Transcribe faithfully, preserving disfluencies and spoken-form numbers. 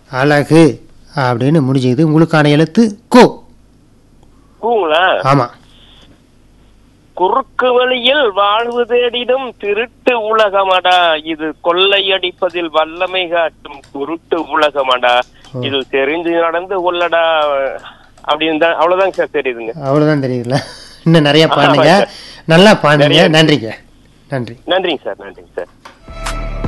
அழகு அப்படின்னு முடிஞ்சுது. உங்களுக்கான எழுத்து கோ. கூங்களா? ஆமா. குறுக்கு வழியில் வாழ்வு தேடிடும் திருட்டு உலகமடா, இது கொள்ளையடிப்பதில் வல்லமை காட்டும் குருட்டு உலகமடா, இது தெரிஞ்சு நடந்து கொள்ளடா அப்படின்னு தான். அவ்வளவுதாங்க சார் தெரியுதுங்க. அவ்வளவுதான் தெரியுதுல்ல. இன்னும் நிறைய பாடுங்க, நல்லா பாடுங்க. நன்றிங்க. நன்றி. நன்றிங்க சார். நன்றிங்க சார்.